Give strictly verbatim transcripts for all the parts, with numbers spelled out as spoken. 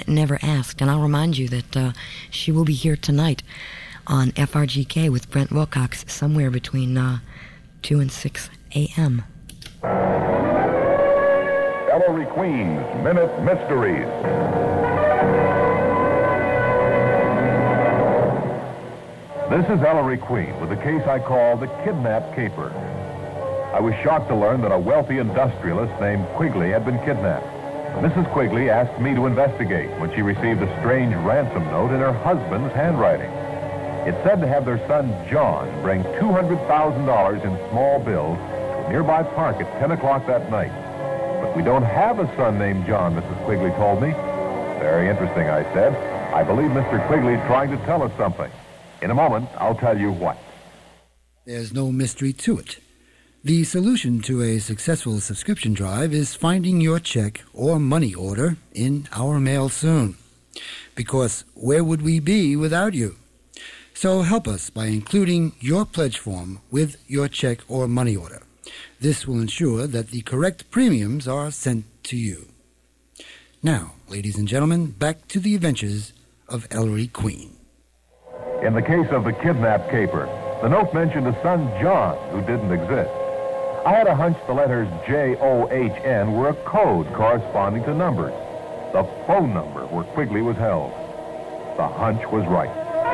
Never Asked. And I'll remind you that uh, she will be here tonight on F R G K with Brent Wilcox somewhere between uh, two and six a.m. Ellery Queen's Minute Mysteries. This is Ellery Queen with a case I call the Kidnap Caper. I was shocked to learn that a wealthy industrialist named Quigley had been kidnapped. Missus Quigley asked me to investigate when she received a strange ransom note in her husband's handwriting. It said to have their son John bring two hundred thousand dollars in small bills to a nearby park at ten o'clock that night. But we don't have a son named John, Missus Quigley told me. Very interesting, I said. I believe Mister Quigley's trying to tell us something. In a moment, I'll tell you what. There's no mystery to it. The solution to a successful subscription drive is finding your check or money order in our mail soon. Because where would we be without you? So help us by including your pledge form with your check or money order. This will ensure that the correct premiums are sent to you. Now, ladies and gentlemen, back to the adventures of Ellery Queen. In the case of the Kidnap Caper, the note mentioned a son, John, who didn't exist. I had a hunch the letters J O H N were a code corresponding to numbers, the phone number where Quigley was held. The hunch was right.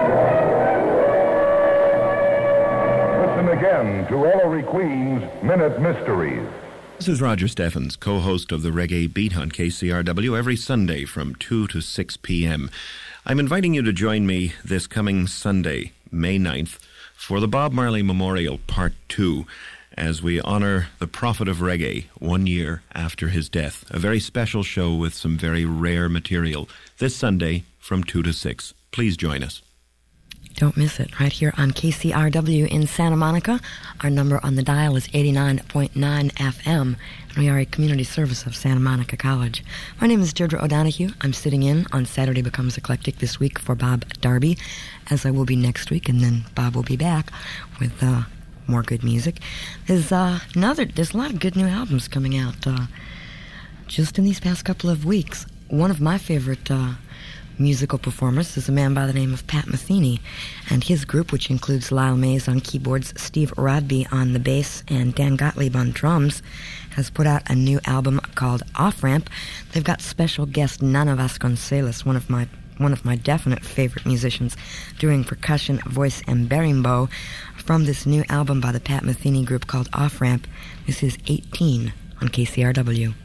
Listen again to Ellery Queen's Minute Mysteries. This is Roger Steffens, co-host of the Reggae Beat on K C R W every Sunday from two to six p.m. I'm inviting you to join me this coming Sunday, May ninth, for the Bob Marley Memorial Part two, as we honor the prophet of reggae one year after his death. A very special show with some very rare material this Sunday from two to six. Please join us. Don't miss it, right here on K C R W in Santa Monica. Our number on the dial is eighty-nine point nine F M, and we are a community service of Santa Monica College. My name is Deirdre O'Donoghue. I'm sitting in on Saturday Becomes Eclectic this week for Bob Darby, as I will be next week, and then Bob will be back with uh, more good music. There's uh, another. There's a lot of good new albums coming out uh, just in these past couple of weeks. One of my favorite Uh, musical performers is a man by the name of Pat Metheny, and his group, which includes Lyle Mays on keyboards, Steve Rodby on the bass, and Dan Gottlieb on drums, has put out a new album called Off Ramp. They've got special guest Nana Vasconcelos, one of my one of my definite favorite musicians, doing percussion, voice, and berimbau from this new album by the Pat Metheny group called Off Ramp. This is eighteen on K C R W.